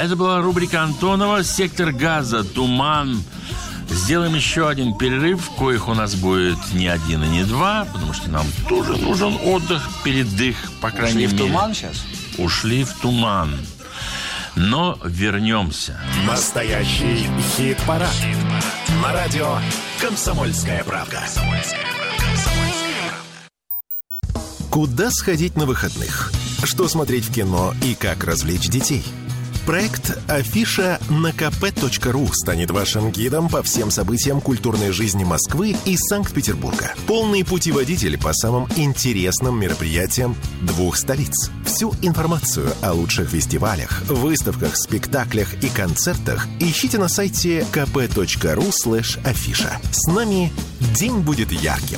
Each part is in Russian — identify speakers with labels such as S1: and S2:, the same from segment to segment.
S1: Это была рубрика Антонова «Сектор газа. Туман». Сделаем еще один перерыв, коих у нас будет не один и не два, потому что нам тоже нужен отдых, передых, по крайней мере.
S2: Ушли в туман сейчас?
S1: Ушли в туман. Но вернемся.
S3: Настоящий хит-парад. На радио «Комсомольская правда». Куда сходить на выходных? Что смотреть в кино и как развлечь детей? Проект «Афиша» на kp.ru станет вашим гидом по всем событиям культурной жизни Москвы и Санкт-Петербурга. Полный путеводитель по самым интересным мероприятиям двух столиц. Всю информацию о лучших фестивалях, выставках, спектаклях и концертах ищите на сайте kp.ru/афиша. С нами день будет ярким.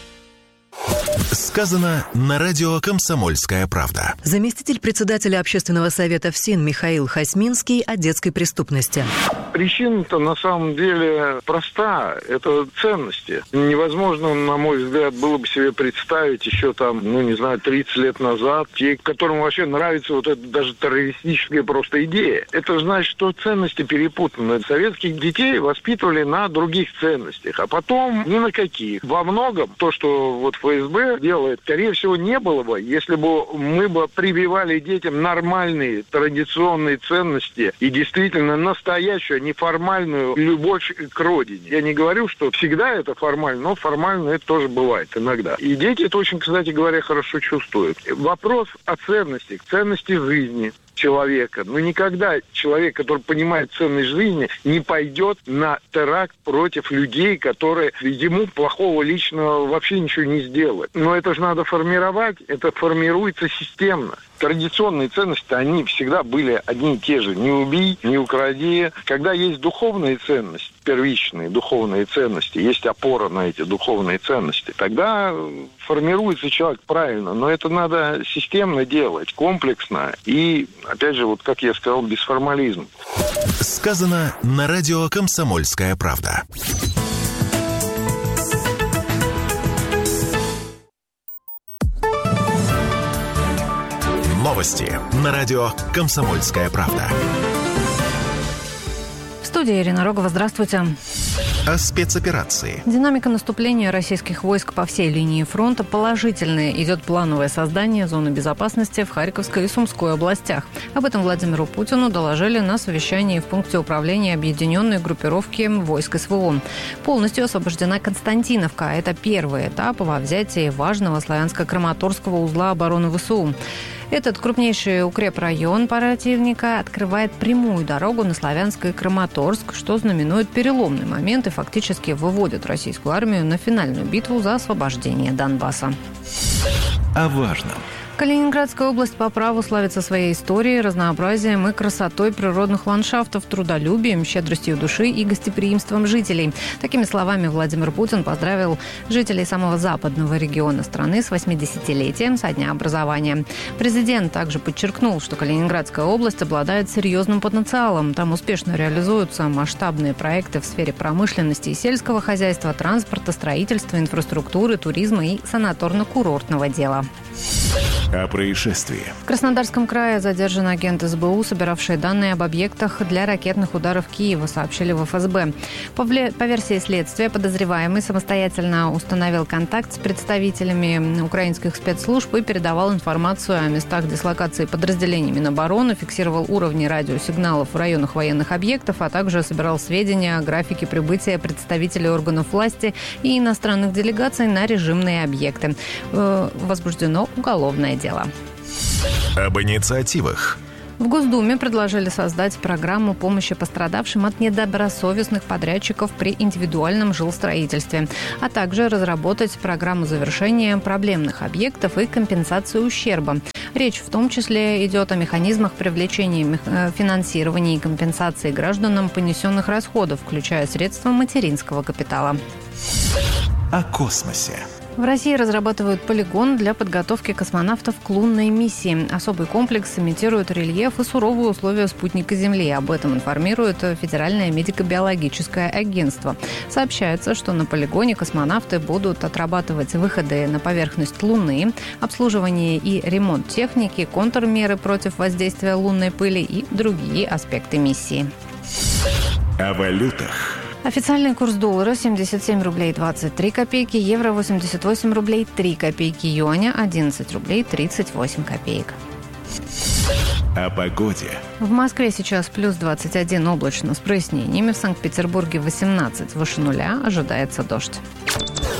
S3: Сказано на радио «Комсомольская правда».
S4: Заместитель председателя общественного совета ФСИН Михаил Хасминский о детской преступности.
S5: Причина-то на самом деле проста. Это ценности. Невозможно, на мой взгляд, было бы себе представить еще 30 лет назад, те, которым вообще нравится вот эта даже террористическая просто идея. Это значит, что ценности перепутаны. Советских детей воспитывали на других ценностях, а потом ни на каких. Во многом то, что вот ФСБ делает, скорее всего, не было бы, если бы мы бы прививали детям нормальные традиционные ценности и действительно настоящую, а не формальную любовь к родине. Я не говорю, что всегда это формально, но формально это тоже бывает иногда. И дети это очень, кстати говоря, хорошо чувствуют. Вопрос о ценностях, ценности жизни человека. Но никогда человек, который понимает ценность жизни, не пойдет на теракт против людей, которые ему плохого личного вообще ничего не сделают. Но это же надо формировать, это формируется системно. Традиционные ценности, они всегда были одни и те же. Не убей, не укради. Когда есть духовные ценности, первичные духовные ценности, есть опора на эти духовные ценности, тогда формируется человек правильно. Но это надо системно делать, комплексно и, опять же, вот как я сказал, без формализма.
S3: Сказано на радио «Комсомольская правда». Новости на радио «Комсомольская правда».
S6: В студии Ирина Рогова. Здравствуйте.
S3: О спецоперации.
S6: Динамика наступления российских войск по всей линии фронта положительная. Идет плановое создание зоны безопасности в Харьковской и Сумской областях. Об этом Владимиру Путину доложили на совещании в пункте управления объединенной группировки войск СВО. Полностью освобождена Константиновка. Это первый этап во взятии важного славянско-краматорского узла обороны ВСУ. Этот крупнейший укрепрайон противника открывает прямую дорогу на Славянск и Краматорск, что знаменует переломный момент и фактически выводит российскую армию на финальную битву за освобождение Донбасса.
S3: О важном.
S6: Калининградская область по праву славится своей историей, разнообразием и красотой природных ландшафтов, трудолюбием, щедростью души и гостеприимством жителей. Такими словами Владимир Путин поздравил жителей самого западного региона страны с 80-летием со дня образования. Президент также подчеркнул, что Калининградская область обладает серьезным потенциалом. Там успешно реализуются масштабные проекты в сфере промышленности и сельского хозяйства, транспорта, строительства, инфраструктуры, туризма и санаторно-курортного дела.
S3: О происшествии.
S6: В Краснодарском крае задержан агент СБУ, собиравший данные об объектах для ракетных ударов Киева, сообщили в ФСБ. По версии следствия, подозреваемый самостоятельно установил контакт с представителями украинских спецслужб и передавал информацию о местах дислокации подразделений Минобороны, фиксировал уровни радиосигналов в районах военных объектов, а также собирал сведения о графике прибытия представителей органов власти и иностранных делегаций на режимные объекты. Возбуждено уголовное дело.
S3: Об инициативах.
S6: В Госдуме предложили создать программу помощи пострадавшим от недобросовестных подрядчиков при индивидуальном жилстроительстве, а также разработать программу завершения проблемных объектов и компенсации ущерба. Речь в том числе идет о механизмах привлечения финансирования и компенсации гражданам понесенных расходов, включая средства материнского капитала.
S3: О космосе.
S6: В России разрабатывают полигон для подготовки космонавтов к лунной миссии. Особый комплекс имитирует рельеф и суровые условия спутника Земли. Об этом информирует Федеральное медико-биологическое агентство. Сообщается, что на полигоне космонавты будут отрабатывать выходы на поверхность Луны, обслуживание и ремонт техники, контрмеры против воздействия лунной пыли и другие аспекты миссии.
S3: О валютах.
S6: Официальный курс доллара 77 рублей 23 копейки, евро 88 рублей 3 копейки, юаня 11 рублей 38 копеек.
S3: О погоде.
S6: В Москве сейчас плюс 21, облачно с прояснениями. В Санкт-Петербурге 18, выше нуля, ожидается дождь.